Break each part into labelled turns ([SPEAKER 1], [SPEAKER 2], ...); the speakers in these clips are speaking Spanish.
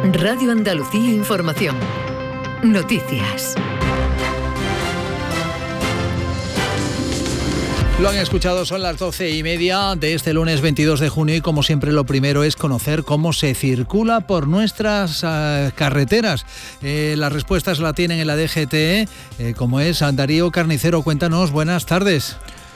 [SPEAKER 1] Radio Andalucía Información. Noticias.
[SPEAKER 2] Lo han escuchado, son las 12:30 de este lunes 22 de junio y como siempre lo primero es conocer cómo se circula por nuestras carreteras. Las respuestas la tienen en la DGT, como es Darío Carnicero. Cuéntanos, buenas tardes.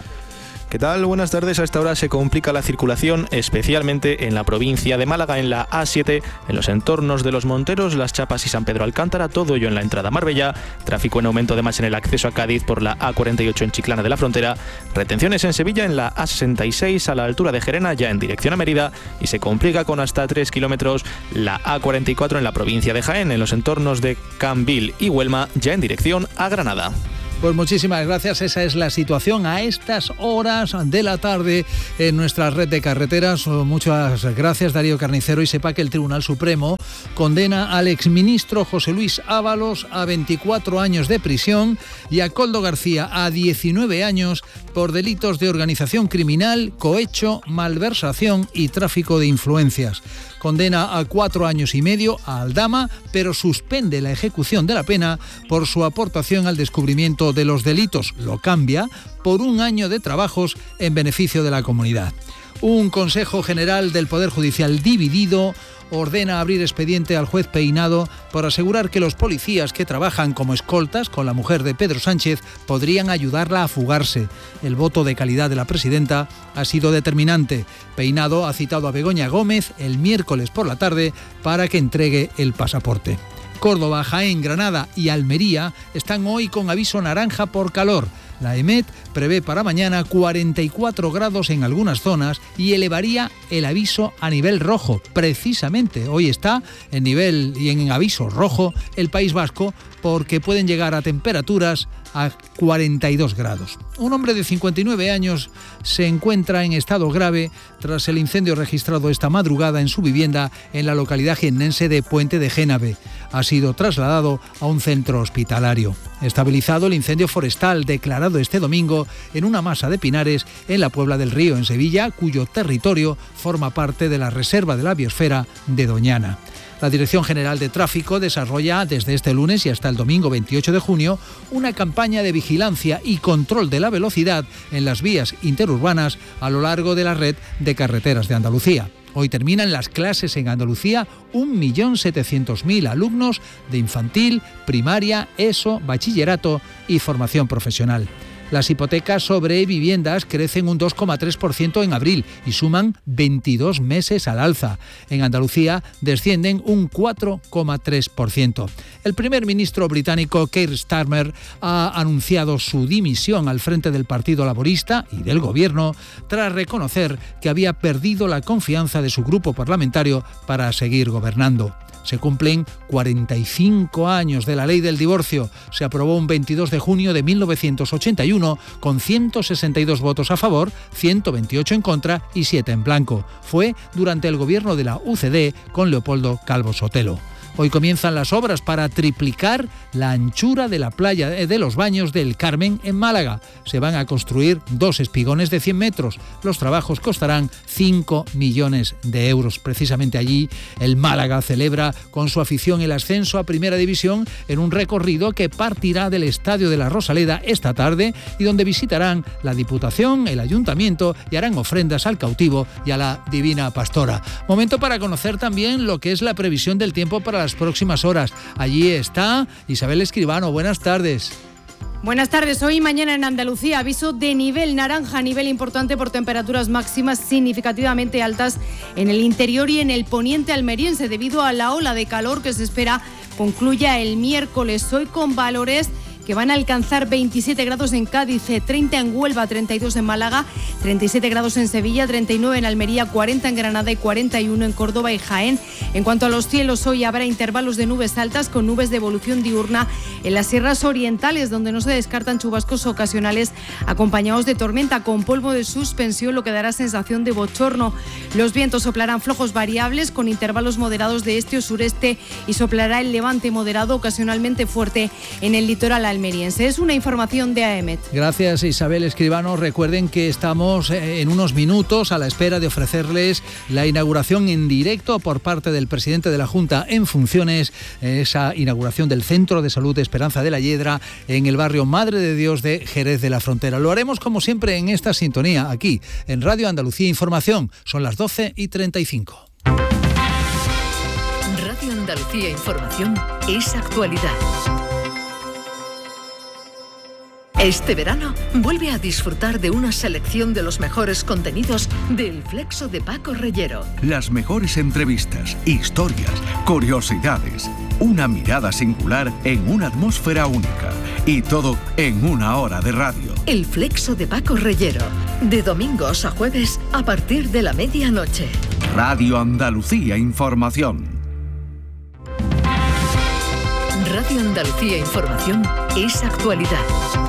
[SPEAKER 3] ¿Qué tal? Buenas tardes. A esta hora se complica la circulación, especialmente en la provincia de Málaga, en la A7, en los entornos de Los Monteros, Las Chapas y San Pedro Alcántara, todo ello en la entrada a Marbella. Tráfico en aumento además en el acceso a Cádiz por la A48 en Chiclana de la Frontera. Retenciones en Sevilla en la A66 a la altura de Gerena, ya en dirección a Mérida. Y se complica con hasta 3 kilómetros la A44 en la provincia de Jaén, en los entornos de Cambil y Huelma, ya en dirección a Granada.
[SPEAKER 2] Pues muchísimas gracias. Esa es la situación a estas horas de la tarde en nuestra red de carreteras. Muchas gracias, Darío Carnicero. Y sepa que el Tribunal Supremo condena al exministro José Luis Ábalos a 24 años de prisión y a Koldo García a 19 años por delitos de organización criminal, cohecho, malversación y tráfico de influencias. Condena a 4 años y medio a Aldama, pero suspende la ejecución de la pena por su aportación al descubrimiento de los delitos. Lo cambia por 1 año de trabajos en beneficio de la comunidad. Un Consejo General del Poder Judicial dividido ordena abrir expediente al juez Peinado por asegurar que los policías que trabajan como escoltas con la mujer de Pedro Sánchez podrían ayudarla a fugarse. El voto de calidad de la presidenta ha sido determinante. Peinado ha citado a Begoña Gómez el miércoles por la tarde para que entregue el pasaporte. Córdoba, Jaén, Granada y Almería están hoy con aviso naranja por calor. La EMET prevé para mañana 44 grados en algunas zonas y elevaría el aviso a nivel rojo. Precisamente hoy está en nivel y en aviso rojo el País Vasco porque pueden llegar a temperaturas a 42 grados. Un hombre de 59 años se encuentra en estado grave tras el incendio registrado esta madrugada en su vivienda en la localidad jiennense de Puente de Génave. Ha sido trasladado a un centro hospitalario. Estabilizado el incendio forestal declarado este domingo en una masa de pinares en la Puebla del Río, en Sevilla, cuyo territorio forma parte de la Reserva de la Biosfera de Doñana. La Dirección General de Tráfico desarrolla desde este lunes y hasta el domingo 28 de junio una campaña de vigilancia y control de la velocidad en las vías interurbanas a lo largo de la red de carreteras de Andalucía. Hoy terminan las clases en Andalucía 1.700.000 alumnos de infantil, primaria, ESO, bachillerato y formación profesional. Las hipotecas sobre viviendas crecen un 2,3% en abril y suman 22 meses al alza. En Andalucía descienden un 4,3%. El primer ministro británico Keir Starmer ha anunciado su dimisión al frente del Partido Laborista y del Gobierno tras reconocer que había perdido la confianza de su grupo parlamentario para seguir gobernando. Se cumplen 45 años de la ley del divorcio. Se aprobó un 22 de junio de 1981 con 162 votos a favor, 128 en contra y 7 en blanco. Fue durante el gobierno de la UCD con Leopoldo Calvo Sotelo. Hoy comienzan las obras para triplicar la anchura de la playa de los Baños del Carmen en Málaga. Se van a construir 2 espigones de 100 metros. Los trabajos costarán 5 millones de euros. Precisamente allí, el Málaga celebra con su afición el ascenso a Primera División en un recorrido que partirá del Estadio de la Rosaleda esta tarde y donde visitarán la Diputación, el Ayuntamiento y harán ofrendas al cautivo y a la Divina Pastora. Momento para conocer también lo que es la previsión del tiempo para las próximas horas. Allí está Isabel Escribano. Buenas tardes.
[SPEAKER 4] Buenas tardes. Hoy y mañana en Andalucía aviso de nivel naranja, nivel importante por temperaturas máximas significativamente altas en el interior y en el poniente almeriense debido a la ola de calor que se espera concluya el miércoles. Hoy con valores que van a alcanzar 27 grados en Cádiz, 30 en Huelva, 32 en Málaga, 37 grados en Sevilla, 39 en Almería, 40 en Granada y 41 en Córdoba y Jaén. En cuanto a los cielos, hoy habrá intervalos de nubes altas con nubes de evolución diurna en las sierras orientales, donde no se descartan chubascos ocasionales acompañados de tormenta con polvo de suspensión, lo que dará sensación de bochorno. Los vientos soplarán flojos variables con intervalos moderados de este o sureste y soplará el levante moderado ocasionalmente fuerte en el litoral almeriense. Es una información de AEMET.
[SPEAKER 2] Gracias, Isabel Escribano. Recuerden que estamos en unos minutos a la espera de ofrecerles la inauguración en directo por parte del presidente de la Junta en funciones, esa inauguración del Centro de Salud Esperanza de la Yedra en el barrio Madre de Dios de Jerez de la Frontera. Lo haremos como siempre en esta sintonía, aquí en Radio Andalucía Información. Son las 12:35.
[SPEAKER 1] Radio Andalucía Información es actualidad. Este verano vuelve a disfrutar de una selección de los mejores contenidos del Flexo de Paco Reyero.
[SPEAKER 5] Las mejores entrevistas, historias, curiosidades, una mirada singular en una atmósfera única y todo en una hora de radio.
[SPEAKER 1] El Flexo de Paco Reyero, de domingos a jueves a partir de la medianoche.
[SPEAKER 5] Radio Andalucía Información.
[SPEAKER 1] Radio Andalucía Información es actualidad.